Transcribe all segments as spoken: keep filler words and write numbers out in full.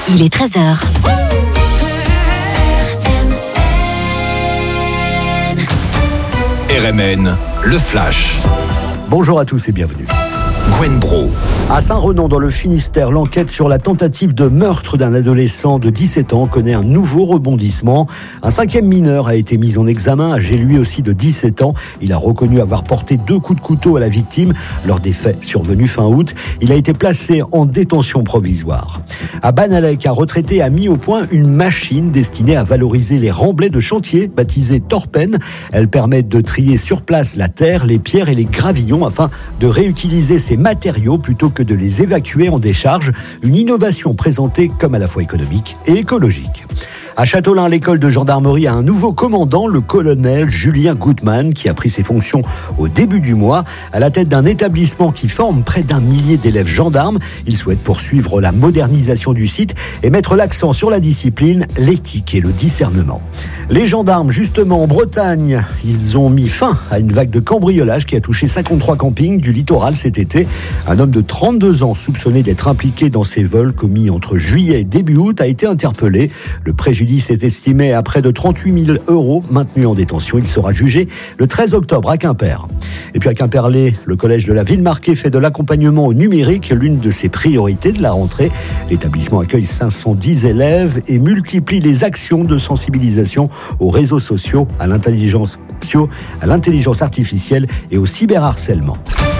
Il est treize heures. R M N, le Flash. Bonjour à tous et bienvenue. Gwen Bro. À Saint-Renan, dans le Finistère, l'enquête sur la tentative de meurtre d'un adolescent de dix-sept ans connaît un nouveau rebondissement. Un cinquième mineur a été mis en examen, âgé lui aussi de dix-sept ans. Il a reconnu avoir porté deux coups de couteau à la victime lors des faits survenus fin août. Il a été placé en détention provisoire. À Banalec, un retraité a mis au point une machine destinée à valoriser les remblais de chantier, baptisée Torpen. Elle permet de trier sur place la terre, les pierres et les gravillons afin de réutiliser ces matériaux plutôt que de les évacuer en décharge. Une innovation présentée comme à la fois économique et écologique. À Châteaulin, l'école de gendarmerie a un nouveau commandant, le colonel Julien Goodman, qui a pris ses fonctions au début du mois. À la tête d'un établissement qui forme près d'un millier d'élèves gendarmes, il souhaite poursuivre la modernisation du site et mettre l'accent sur la discipline, l'éthique et le discernement. Les gendarmes, justement, en Bretagne, ils ont mis fin à une vague de cambriolage qui a touché cinquante-trois campings du littoral cet été. Un homme de trente-deux ans, soupçonné d'être impliqué dans ces vols commis entre juillet et début août, a été interpellé. Le préjudice est estimé à près de trente-huit mille euros. Maintenu en détention, il sera jugé le treize octobre à Quimper. Et puis à Quimperlé, le collège de la ville marquée fait de l'accompagnement au numérique l'une de ses priorités de la rentrée. L'établissement accueille cinq cent dix élèves et multiplie les actions de sensibilisation aux réseaux sociaux, à l'intelligence, à l'intelligence artificielle et au cyberharcèlement.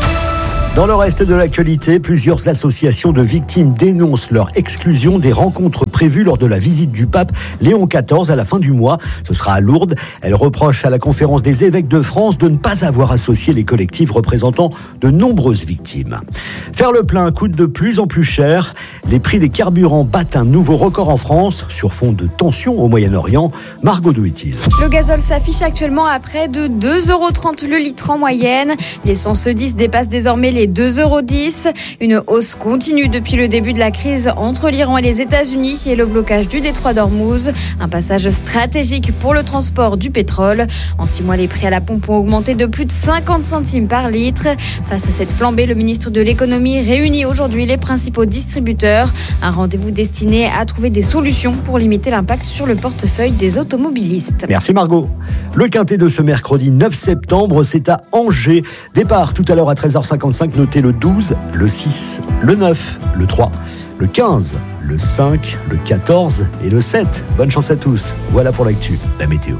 Dans le reste de l'actualité, plusieurs associations de victimes dénoncent leur exclusion des rencontres prévues lors de la visite du pape Léon quatorze à la fin du mois. Ce sera à Lourdes. Elles reprochent à la conférence des évêques de France de ne pas avoir associé les collectifs représentant de nombreuses victimes. Faire le plein coûte de plus en plus cher. Les prix des carburants battent un nouveau record en France sur fond de tensions au Moyen-Orient. Margot Douitil. Le gazole s'affiche actuellement à près de deux euros trente le litre en moyenne. L'essence dix dépasse désormais les deux euros dix. Une hausse continue depuis le début de la crise entre l'Iran et les États-Unis et le blocage du détroit d'Ormuz. Un passage stratégique pour le transport du pétrole. En six mois, les prix à la pompe ont augmenté de plus de cinquante centimes par litre. Face à cette flambée, le ministre de l'économie réunit aujourd'hui les principaux distributeurs. Un rendez-vous destiné à trouver des solutions pour limiter l'impact sur le portefeuille des automobilistes. Merci Margot. Le quintet de ce mercredi neuf septembre, c'est à Angers. Départ tout à l'heure à treize heures cinquante-cinq. Notez le douze, le six, le neuf, le trois, le quinze, le cinq, le quatorze et le sept. Bonne chance à tous. Voilà pour l'actu, la météo.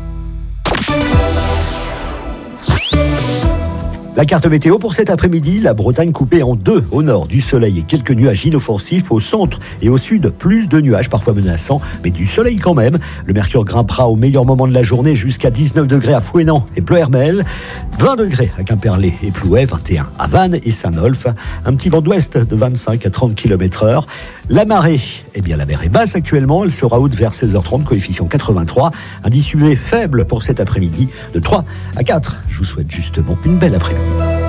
La carte météo pour cet après-midi, la Bretagne coupée en deux. Au nord, du soleil et quelques nuages inoffensifs. Au centre et au sud, plus de nuages, parfois menaçants, mais du soleil quand même. Le mercure grimpera au meilleur moment de la journée jusqu'à dix-neuf degrés à Fouesnant et Pleuhermel, vingt degrés à Quimperlé et Plouay, vingt et un à Vannes et Saint-Nolff. Un petit vent d'ouest de vingt-cinq à trente kilomètres heure. La marée, eh bien la mer est basse actuellement. Elle sera haute vers seize heures trente, coefficient quatre-vingt-trois. Indice U V faible pour cet après-midi de trois à quatre. Je vous souhaite justement une belle après-midi.